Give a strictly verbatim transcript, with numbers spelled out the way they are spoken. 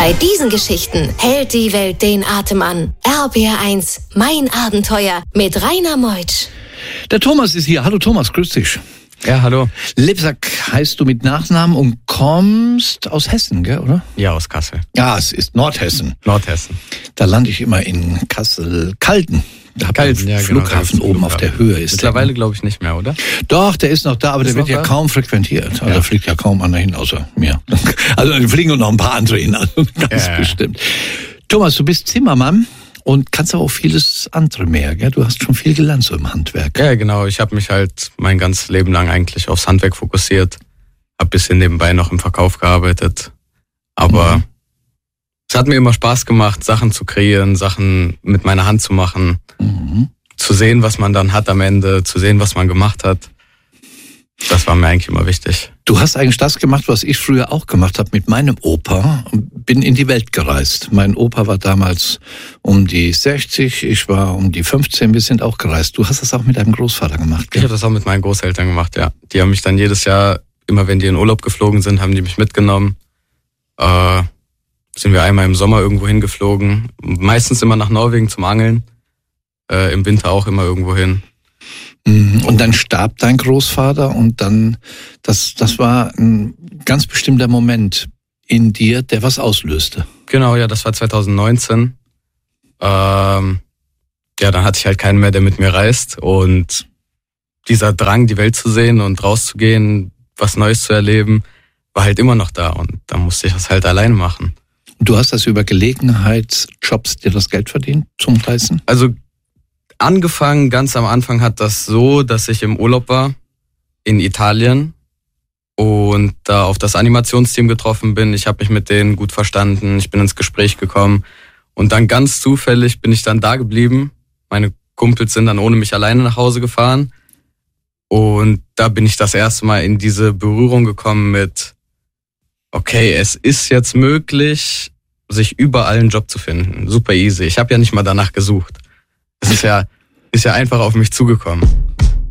Bei diesen Geschichten hält die Welt den Atem an. R B R eins, mein Abenteuer mit Rainer Meutsch. Der Thomas ist hier. Hallo Thomas, grüß dich. Ja, hallo. Lebsack heißt du mit Nachnamen und kommst aus Hessen, gell, oder? Ja, aus Kassel. Ja, es ist Nordhessen. Nordhessen. Da lande ich immer in Kassel-Calden. Da habt ihr Calden, ja, Flughafen genau, oben Flughafen. auf der Höhe. Ist Mittlerweile glaube ich nicht mehr, oder? Doch, der ist noch da, aber Ist der wird noch ja da? kaum frequentiert. Also Ja. da fliegt ja kaum einer hin, außer mir. Also da fliegen noch ein paar andere hin, also ganz Ja. bestimmt. Thomas, du bist Zimmermann und kannst aber auch vieles andere mehr, gell? Du hast schon viel gelernt so im Handwerk. Ja, genau. Ich habe mich halt mein ganzes Leben lang eigentlich aufs Handwerk fokussiert. Hab bisschen nebenbei noch im Verkauf gearbeitet. Aber Mhm. es hat mir immer Spaß gemacht, Sachen zu kreieren, Sachen mit meiner Hand zu machen. Mhm. Zu sehen, was man dann hat am Ende, zu sehen, was man gemacht hat. Das war mir eigentlich immer wichtig. Du hast eigentlich das gemacht, was ich früher auch gemacht habe mit meinem Opa. Bin in die Welt gereist. Mein Opa war damals um die sechzig, ich war um die fünfzehn. Wir sind auch gereist. Du hast das auch mit deinem Großvater gemacht, Ich gell? habe das auch mit meinen Großeltern gemacht, ja. Die haben mich dann jedes Jahr, immer wenn die in Urlaub geflogen sind, haben die mich mitgenommen. Äh, sind wir einmal im Sommer irgendwo hingeflogen. Meistens immer nach Norwegen zum Angeln. Äh, Im Winter auch immer irgendwo hin. Mhm. Und dann starb dein Großvater und dann, das, das war ein ganz bestimmter Moment in dir, der was auslöste. Genau, ja, das war zwanzig neunzehn. Ähm, ja, dann hatte ich halt keinen mehr, der mit mir reist. Und dieser Drang, die Welt zu sehen und rauszugehen, was Neues zu erleben, war halt immer noch da. Und dann musste ich das halt alleine machen. Und du hast das über Gelegenheitsjobs dir das Geld verdient zum Reisen? Also angefangen, ganz am Anfang hat das so, dass ich im Urlaub war in Italien und da auf das Animationsteam getroffen bin. Ich habe mich mit denen gut verstanden, ich bin ins Gespräch gekommen und dann ganz zufällig bin ich dann da geblieben. Meine Kumpels sind dann ohne mich alleine nach Hause gefahren und da bin ich das erste Mal in diese Berührung gekommen mit, okay, es ist jetzt möglich, sich überall einen Job zu finden. Super easy. Ich habe ja nicht mal danach gesucht. Es ist ja, ist ja einfach auf mich zugekommen.